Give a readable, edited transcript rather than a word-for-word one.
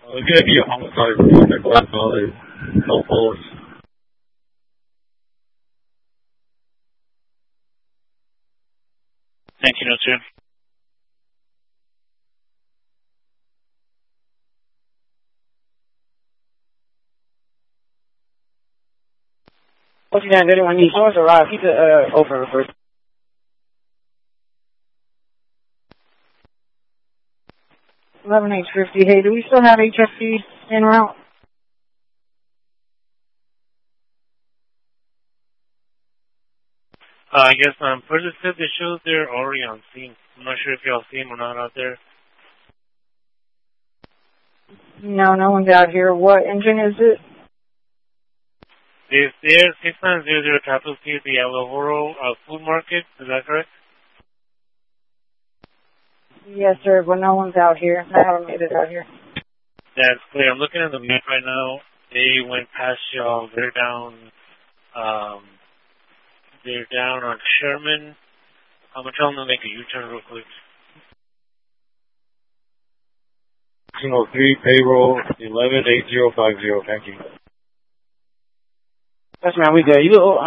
It's going to be a homicide for the grandfather. No police. 1902. What's that? Anyone needs source or keep it open first. $11,850. Hey, do we still have HFC in route? I guess further said they showed they're already on scene. I'm not sure if y'all see them or not out there. No, no one's out here. What engine is it? They're 6900 capital C at the El Oro food market. Is that correct? Yes, sir, but no one's out here. I haven't made it out here. That's clear. I'm looking at the map right now. They went past y'all. They're down on Sherman. I'm going to tell them to make a U-turn real quick. 3 payroll 118050. Thank you. Yes, man, we good. You